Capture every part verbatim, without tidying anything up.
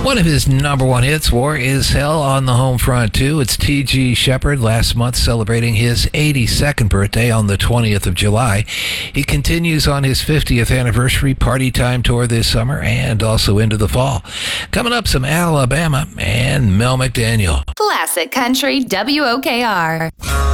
One of his number one hits, War Is Hell, on the home front, too. It's T G Shepherd, last month celebrating his eighty-second birthday on the twentieth of July. He continues on his fiftieth anniversary party time tour this summer and also into the fall. Coming up, some Alabama and Mel McDaniel. Classic Country W O K R.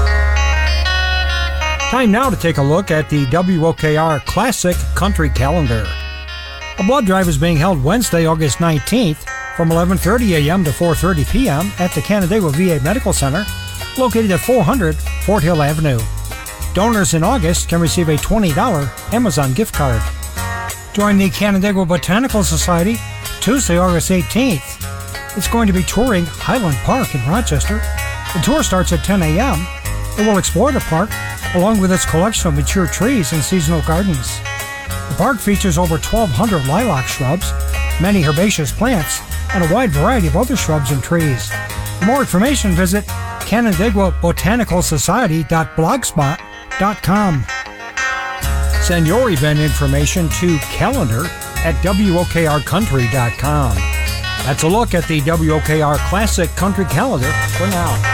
Time now to take a look at the W O K R Classic Country Calendar. A blood drive is being held Wednesday, August nineteenth from eleven thirty a.m. to four thirty p.m. at the Canandaigua V A Medical Center, located at four hundred Fort Hill Avenue. Donors in August can receive a twenty dollars Amazon gift card. Join the Canandaigua Botanical Society Tuesday, August eighteenth. It's going to be touring Highland Park in Rochester. The tour starts at ten a.m. It will explore the park along with its collection of mature trees and seasonal gardens. The park features over twelve hundred lilac shrubs, many herbaceous plants, and a wide variety of other shrubs and trees. For more information, visit Canandaigua Botanical Society dot blogspot dot com. Send your event information to calendar at W O K R country dot com. That's a look at the W O K R Classic Country Calendar for now.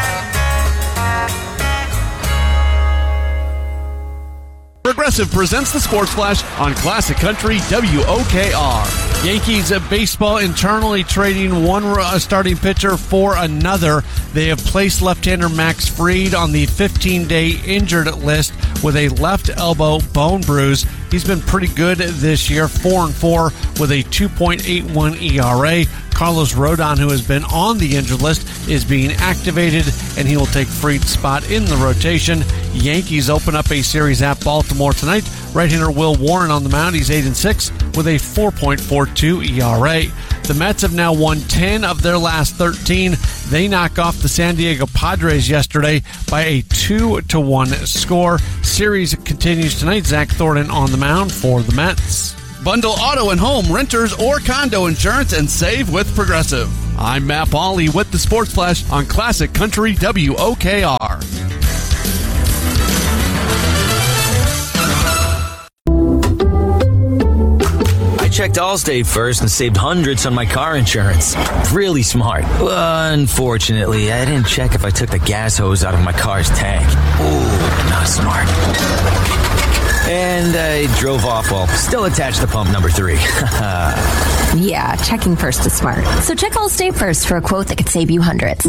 Progressive presents the Sports Flash on Classic Country W O K R. Yankees at baseball internally trading one starting pitcher for another. They have placed left-hander Max Fried on the fifteen-day injured list with a left elbow bone bruise. He's been pretty good this year, four and four with a two point eight one E R A. Carlos Rodon, who has been on the injured list, is being activated, and he will take Fried's spot in the rotation. Yankees open up a series at Baltimore tonight. Right-hander Will Warren on the mound. He's eight and six with a four point four two E R A. The Mets have now won ten of their last thirteen. They knock off the San Diego Padres yesterday by a two to one score. Series continues tonight. Zach Thornton on the mound for the Mets. Bundle auto and home, renters, or condo insurance and save with Progressive. I'm Matt Pauley with the Sports Flash on Classic Country W O K R. I checked Allstate first and saved hundreds on my car insurance. Really smart. Unfortunately, I didn't check if I took the gas hose out of my car's tank. Ooh, not smart. And I drove off while still attached to pump number three. Yeah, checking first is smart. So check Allstate first for a quote that could save you hundreds.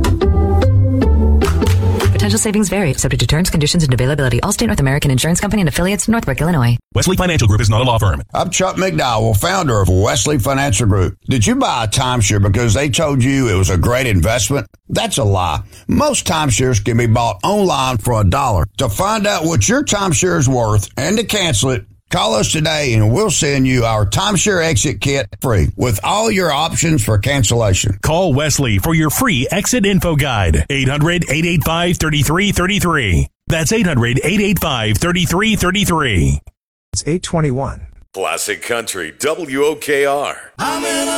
Potential savings vary, subject to terms, conditions, and availability. Allstate North American Insurance Company and affiliates, Northbrook, Illinois. Wesley Financial Group is not a law firm. I'm Chuck McDowell, founder of Wesley Financial Group. Did you buy a timeshare because they told you it was a great investment? That's a lie. Most timeshares can be bought online for a dollar. To find out what your timeshare is worth and to cancel it, call us today and we'll send you our timeshare exit kit free with all your options for cancellation. Call Wesley for your free exit info guide. eight hundred, eight eight five, three three three three. That's eight hundred, eight eight five, three three three three. It's eight twenty-one. Classic Country W O K R.